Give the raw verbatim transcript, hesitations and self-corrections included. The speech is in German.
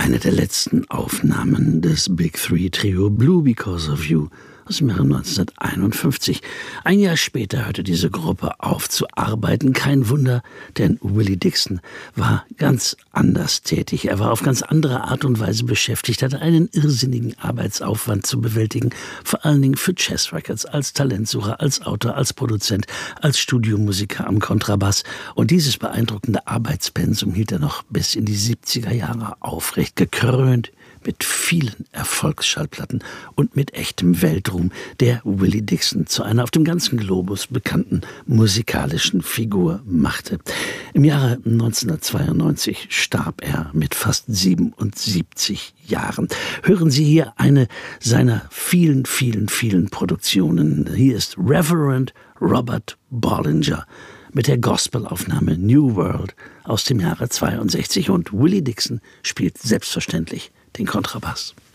eine der letzten Aufnahmen des Big Three Trio Blue Because of You aus dem Jahre neunzehnhunderteinundfünfzig. Ein Jahr später hörte diese Gruppe auf zu arbeiten. Kein Wunder, denn Willie Dixon war ganz anders tätig. Er war auf ganz andere Art und Weise beschäftigt, hatte einen irrsinnigen Arbeitsaufwand zu bewältigen, vor allen Dingen für Chess Records, als Talentsucher, als Autor, als Produzent, als Studiomusiker am Kontrabass. Und dieses beeindruckende Arbeitspensum hielt er noch bis in die siebziger Jahre aufrecht, gekrönt mit vielen Erfolgsschallplatten und mit echtem Weltruhm, der Willie Dixon zu einer auf dem ganzen Globus bekannten musikalischen Figur machte. Im Jahre neunzehnhundertzweiundneunzig starb er mit fast siebenundsiebzig Jahren. Hören Sie hier eine seiner vielen, vielen, vielen Produktionen. Hier ist Reverend Robert Bollinger mit der Gospelaufnahme New World aus dem Jahre zweiundsechzig, und Willie Dixon spielt selbstverständlich den Kontrabass.